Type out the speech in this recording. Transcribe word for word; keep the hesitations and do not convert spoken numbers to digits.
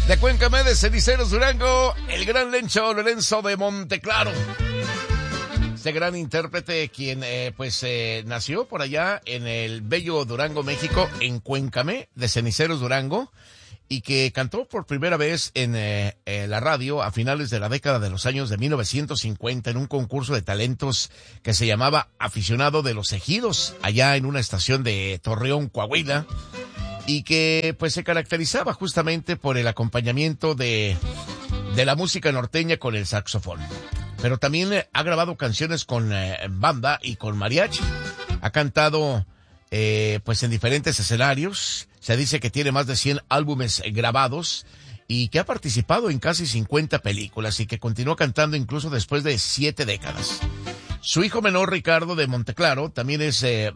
De Cuéncame, de Ceniceros, Durango, el gran Lencho Lorenzo de Monteclaro. Este gran intérprete quien eh, pues eh, nació por allá en el bello Durango, México, en Cuéncame, de Ceniceros, Durango, y que cantó por primera vez en eh, eh, la radio a finales de la década de los años de mil novecientos cincuenta en un concurso de talentos que se llamaba Aficionado de los Ejidos, allá en una estación de Torreón, Coahuila, y que pues se caracterizaba justamente por el acompañamiento de, de la música norteña con el saxofón. Pero también eh, ha grabado canciones con eh, banda y con mariachi. Ha cantado eh, pues en diferentes escenarios. Se dice que tiene más de cien álbumes grabados y que ha participado en casi cincuenta películas y que continuó cantando incluso después de siete décadas. Su hijo menor, Ricardo de Monteclaro, también es eh,